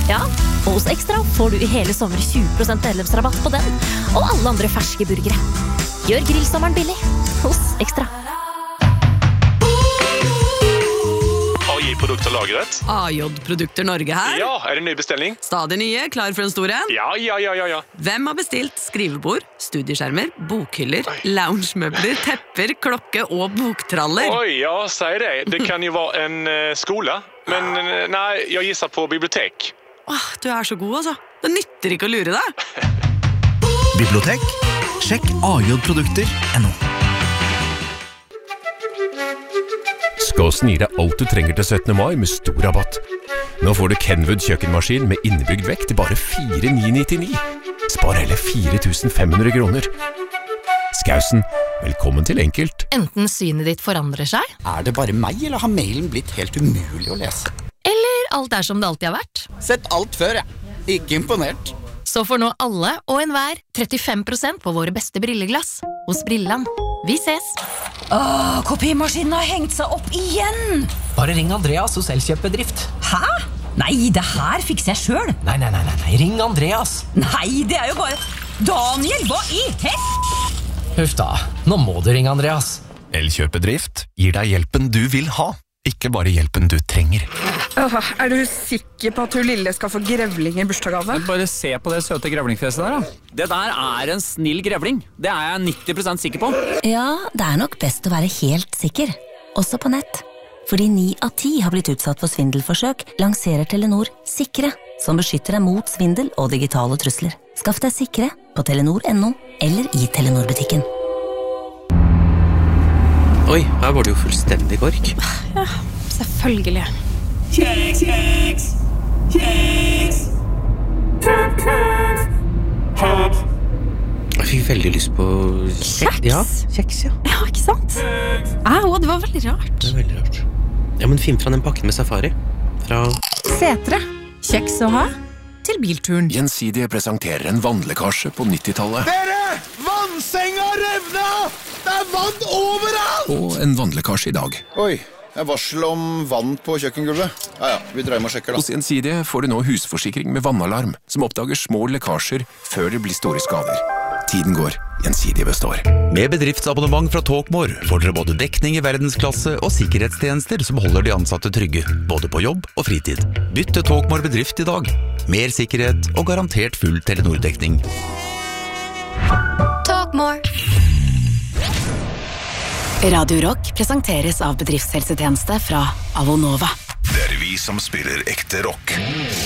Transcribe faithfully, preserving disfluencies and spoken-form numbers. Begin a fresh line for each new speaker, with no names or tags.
Ja, og hos Ekstra får du i hele sommer tjue prosent medlemsrabatt på den, og alle andre ferske burgere. Gjør grillsommeren billig hos Ekstra.
A J-produkter lagret.
A J-produkter Norge her.
Ja, er det ny bestelling?
Stadig nye, klar for en stor en.
Ja, ja, ja, ja, ja.
Hvem har bestilt skrivebord, studieskjermer, bokhyller, loungemøbler, tepper, klokke og boktraller?
Oj, ja, säg det. Det kan ju vara en uh, skola. Men uh, nej, jag gissar på bibliotek.
Åh, du er så god, altså. Det nytter ikke å lure deg.
Bibliotek? Sjekk A J-produkter punktum no.
Skåsen gir deg alt du trenger til syttende mai med stor rabatt. Nå får du Kenwood kjøkkenmaskin med innebygd vekt til bare fire tusen ni hundre nittini. Spar hele fire tusen fem hundre kroner. Skausen, velkommen til enkelt.
Enten synet ditt forandrer seg,
Er det bare meg, eller har mailen blitt helt umulig å lese?
eller alt er som det alltid har vært.
Sett alt før, jeg. Ikke imponert.
Så får nå alle og enhver trettifem prosent på våre beste brilleglass hos Brilland. Vi ses!
Åh, kopimaskinen har hengt seg opp igjen!
Bare ring Andreas hos Elkjøp-bedrift.
Hæ? Nei, det her fikser jeg selv.
Nei, nei, nei, nei, ring Andreas.
Nei, det er jo bare... Daniel, hva i hest?
Huff da, nå må du ringe Andreas.
Elkjøp-bedrift gir deg hjelpen du vil ha, ikke bare hjelpen du trenger.
Åh, er du sikker på at hun lille skal få grevling i bursdagsgave?
Bare se på det søte grevlingfjeset der da. Det der er en snill grevling. Det er jeg nitti prosent sikker på.
Ja, det er nok best å være helt sikker, også på nett. Fordi ni av ti har blitt utsatt for svindelforsøk, lanserer Telenor Sikre, som beskytter deg mot svindel og digitale trusler. Skaff deg Sikre på telenor punktum no eller i Telenor-butikken.
Oi, her var det jo fullstendig kork.
Ja, selvfølgelig.
Kjeks, kjeks, kjeks. Kjeks, kjeks.
Jeg fikk veldig lyst på
Kjeks?
Ja, kjeks, ja.
Ja, ikke sant? Au, det var veldig rart.
Det er veldig rart. Ja, men finn fra den pakken med safari. Fra...
Setre. Kjeks å ha til bilturen.
Gjensidige presenterer en vannlekkasje på nittitallet.
Dere! Vannsenga revna! Det er vann overalt!
Og en vannlekkasje i dag.
Oi, det er varsel om vann på kjøkkengulvet. Ja, ja, vi dreier med og sjekker da.
Hos Gjensidige får du nå husforsikring med vannalarm, som oppdager små lekkasjer før det blir store skader. Tiden går, Gjensidige består.
Med bedriftsabonnement fra Talkmore får dere både dekning i verdensklasse og sikkerhetstjenester som holder de ansatte trygge, både på jobb og fritid. Bytt til Talkmore bedrift i dag. Mer sikkerhet og garantert full Telenor-dekning.
Talkmore. Radio Rock presenteres av bedriftshelsetjeneste fra Avonova.
Det er vi som spiller ekte rock.